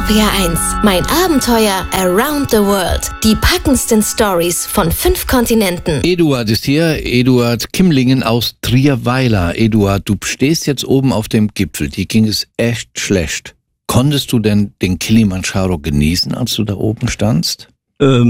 RPR1, mein Abenteuer around the world. Die packendsten Stories von 5 Kontinenten. Eduard ist hier, Eduard Kimlingen aus Trierweiler. Eduard, du stehst jetzt oben auf dem Gipfel. Dir ging es echt schlecht. Konntest du denn den Kilimanjaro genießen, als du da oben standst?